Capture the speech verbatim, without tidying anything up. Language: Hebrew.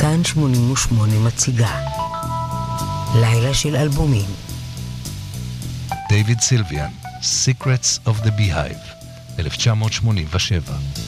כאן שמונים ושמונה מציגה לילה של אלבומים. דיוויד סילביאן, Secrets of the Beehive, אלף תשע מאות שמונים ושבע.